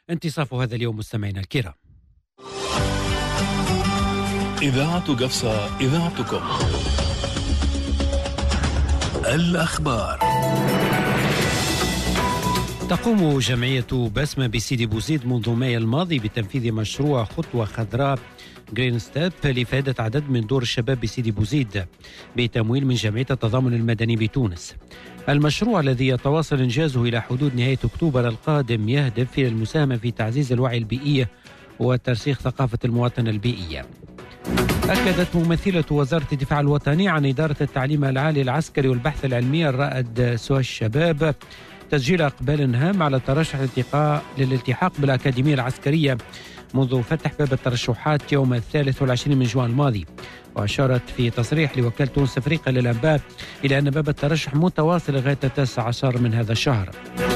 انتصاف هذا اليوم مستمعينا الكرام. إذاعة قفصة، إذاعتكم. الأخبار. تقوم جمعية بسمة بسيدي بوزيد منذ مايو الماضي بتنفيذ مشروع خطوة خضراء جرين ستيب لفائدة عدد من دور الشباب بسيدي بوزيد بتمويل من جمعية التضامن المدني بتونس. المشروع الذي يتواصل إنجازه إلى حدود نهاية أكتوبر القادم يهدف إلى المساهمة في تعزيز الوعي البيئي وترسيخ ثقافة المواطن البيئية. أكدت ممثلة وزارة الدفاع الوطني عن إدارة التعليم العالي العسكري والبحث العلمي الرائد سوى الشباب تسجيل إقبال هام على الترشح للالتحاق بالأكاديمية العسكرية منذ فتح باب الترشحات يوم 23 من جوان الماضي. وأشارت في تصريح لوكالة تونس أفريقيا للأنباء إلى أن باب الترشح متواصل لغاية 19 من هذا الشهر.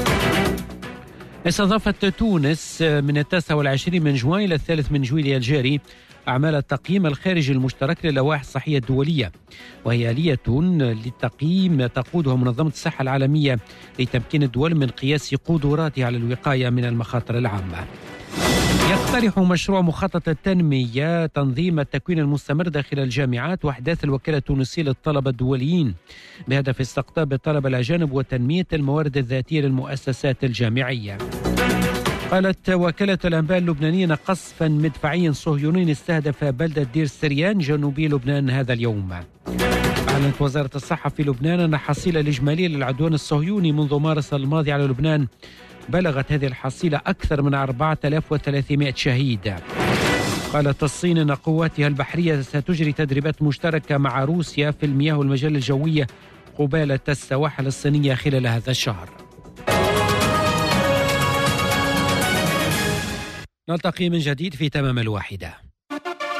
استضافت تونس من 29 من جوان إلى 3 من جويلية الجاري أعمال التقييم الخارجي المشترك للوائح الصحية الدولية، وهي آلية للتقييم تقودها منظمة الصحة العالمية لتمكين الدول من قياس قدراتها على الوقاية من المخاطر العامة. يقترح مشروع مخطط التنمية تنظيم التكوين المستمر داخل الجامعات وأحداث الوكالة التونسية للطلبة الدوليين بهدف استقطاب الطلبة الأجانب وتنمية الموارد الذاتية للمؤسسات الجامعية. قالت وكالة الأنباء اللبنانية قصفا مدفعي صهيوني استهدف بلدة دير سريان جنوبي لبنان هذا اليوم. أعلنت وزارة الصحة في لبنان أن الحصيلة الإجمالية للعدوان الصهيوني منذ مارس الماضي على لبنان بلغت هذه الحصيلة أكثر من 4300 شهيد. قالت الصين أن قواتها البحرية ستجري تدريبات مشتركة مع روسيا في المياه والمجال الجوية قبالة السواحل الصينية خلال هذا الشهر. نلتقي من جديد في تمام 1.